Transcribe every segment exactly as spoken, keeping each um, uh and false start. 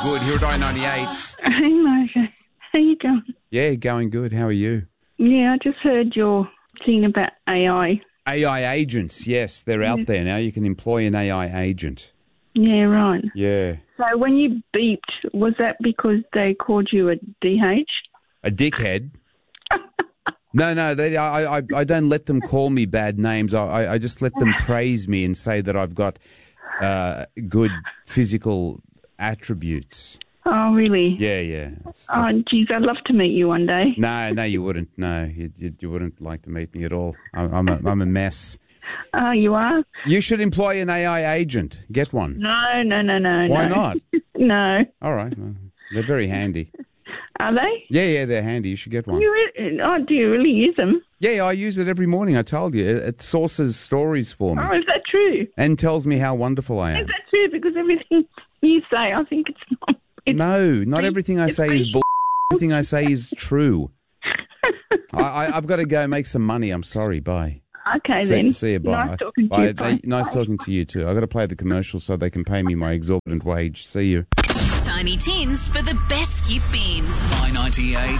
Good here at I ninety-eight. Hey, Marcia. How you going? Yeah, going good. How are you? Yeah, I just heard your thing about A I. A I agents, yes, they're out Yes. there now. You can employ an A I agent. Yeah, right. Yeah. So when you beeped, was that because they called you a D H? A dickhead? No, no, they, I, I, I don't let them call me bad names. I, I, I just let them praise me and say that I've got uh, good physical attributes. Oh, really? Yeah, yeah. It's- Oh, geez, I'd love to meet you one day. No, no, you wouldn't. No, you, you, you wouldn't like to meet me at all. I'm, I'm, a, I'm a mess. Oh, you are? You should employ an A I agent. Get one. No, no, no, no. Why no. not? No. All right. Well, they're very handy. Are they? Yeah, yeah, they're handy. You should get one. You re- oh, do you really use them? Yeah, I use it every morning. I told you. It, it sources stories for me Oh, is that true? and tells me how wonderful I Is am. that true? Because everything you say, I think it's not. It's No, not everything I it's say is pretty bull. Everything I say is true. I, I, I've got to go make some money. I'm sorry. Bye. Okay, See, then. see you. Bye. Nice talking to Bye. you. They, Bye. nice talking to you too. I've got to play the commercial so they can pay me my exorbitant wage. See you. Tiny Tins for the best skip beans. I ninety-eight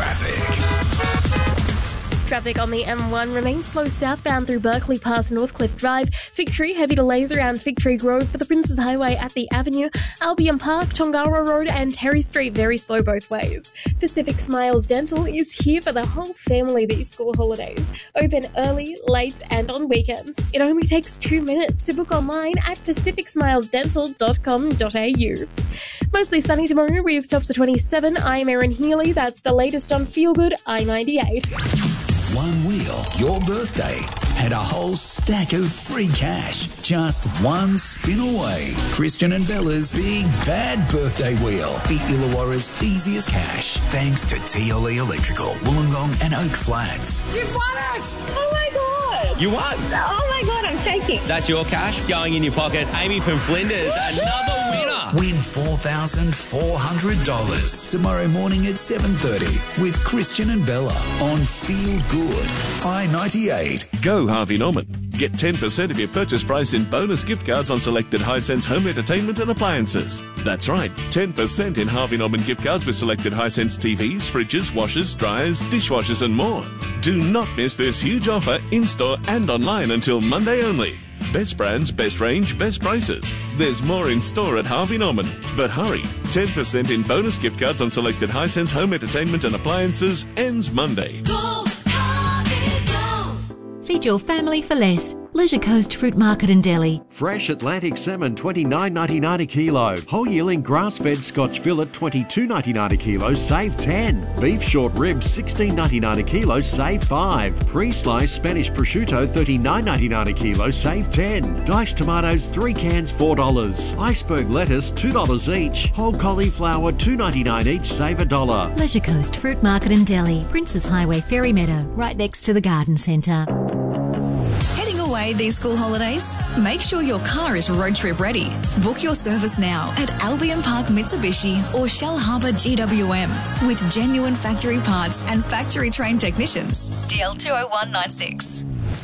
traffic. Traffic on the M one remains slow southbound through Berkeley past Northcliffe Drive. Fig Tree, heavy delays around Fig Tree Grove for the Princes Highway at the Avenue. Albion Park, Tongara Road and Terry Street very slow both ways. Pacific Smiles Dental is here for the whole family these school holidays. Open early, late and on weekends. It only takes two minutes to book online at pacific smiles dental dot com dot a u. Mostly sunny tomorrow with tops to twenty-seven. I'm Erin Healy. That's the latest on Feel Good I ninety-eight. One wheel, your birthday, and a whole stack of free cash. Just one spin away. Christian and Bella's Big Bad Birthday Wheel. The Illawarra's easiest cash. Thanks to T L E Electrical, Wollongong and Oak Flats. You've won it! Oh, my God. You won. Oh, my God, I'm shaking. That's your cash going in your pocket. Amy from Flinders, another winner. Win four thousand four hundred dollars tomorrow morning at seven thirty with Christian and Bella on Feel Good I ninety-eight. Go Harvey Norman. Get ten percent of your purchase price in bonus gift cards on selected Hisense home entertainment and appliances. That's right, ten percent in Harvey Norman gift cards with selected Hisense T Vs, fridges, washers, dryers, dishwashers and more. Do not miss this huge offer in-store and online until Monday only. Best brands, best range, best prices. There's more in store at Harvey Norman. But hurry, ten percent in bonus gift cards on selected Hisense home entertainment and appliances ends Monday. Go, Harvey, go. Feed your family for less. Leisure Coast Fruit Market in Delhi. Fresh Atlantic salmon twenty-nine ninety-nine a kilo. Whole yearling grass-fed Scotch fillet twenty-two ninety-nine a kilo, save ten. Beef short ribs sixteen ninety-nine a kilo, save five. Pre-sliced Spanish prosciutto thirty-nine ninety-nine a kilo, save ten. Diced tomatoes three cans four dollars. Iceberg lettuce two dollars each. Whole cauliflower two ninety-nine each, save a dollar. Leisure Coast Fruit Market in Delhi. Princes Highway Ferry Meadow, right next to the garden centre. Heading away these school holidays? Make sure your car is road trip ready. Book your service now at Albion Park Mitsubishi or Shell Harbour G W M with genuine factory parts and factory trained technicians. D L two oh one nine six.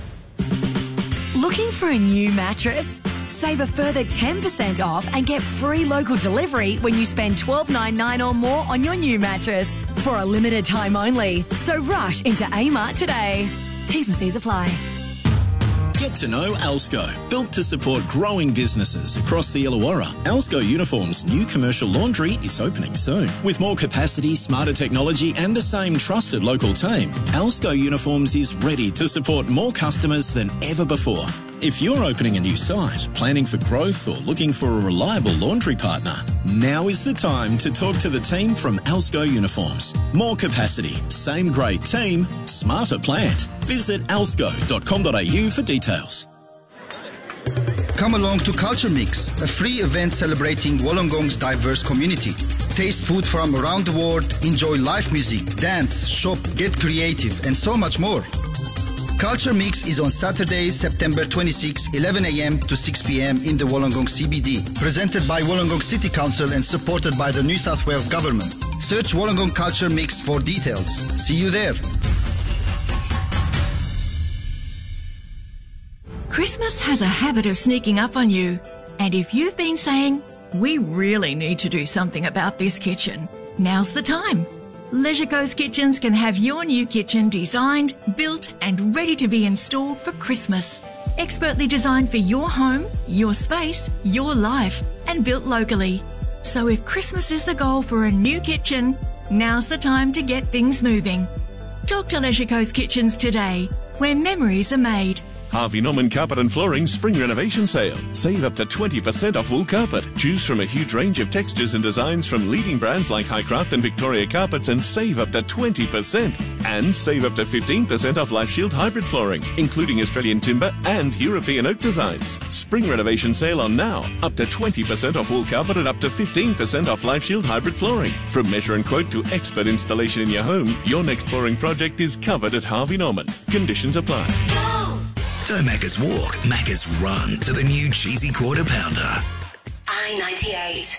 Looking for a new mattress? Save a further ten percent off and get free local delivery when you spend twelve ninety-nine or more on your new mattress for a limited time only. So rush into A-Mart today. T's and C's apply. Get to know Alsco. Built to support growing businesses across the Illawarra, Alsco Uniforms' new commercial laundry is opening soon. With more capacity, smarter technology and the same trusted local team, Alsco Uniforms is ready to support more customers than ever before. If you're opening a new site, planning for growth or looking for a reliable laundry partner, now is the time to talk to the team from Alsco Uniforms. More capacity, same great team, smarter plant. Visit alsco dot com dot a u for details. Come along to Culture Mix, a free event celebrating Wollongong's diverse community. Taste food from around the world, enjoy live music, dance, shop, get creative, and so much more. Culture Mix is on Saturday, September twenty-sixth, eleven a m to six p m in the Wollongong C B D. Presented by Wollongong City Council and supported by the New South Wales Government. Search Wollongong Culture Mix for details. See you there. Christmas has a habit of sneaking up on you. And if you've been saying, We really need to do something about this kitchen. Now's the time. Leisure Coast Kitchens can have your new kitchen designed, built and ready to be installed for Christmas. Expertly designed for your home, your space, your life and built locally. So if Christmas is the goal for a new kitchen, now's the time to get things moving. Talk to Leisure Coast Kitchens today, where memories are made. Harvey Norman Carpet and Flooring Spring Renovation Sale. Save up to twenty percent off wool carpet. Choose from a huge range of textures and designs from leading brands like Highcraft and Victoria Carpets and save up to twenty percent. And save up to fifteen percent off Life Shield hybrid flooring, including Australian timber and European oak designs. Spring Renovation Sale on now. Up to twenty percent off wool carpet and up to fifteen percent off Life Shield hybrid flooring. From measure and quote to expert installation in your home, your next flooring project is covered at Harvey Norman. Conditions apply. Don't Macca's walk, Macca's run to the new cheesy quarter pounder. I ninety-eight.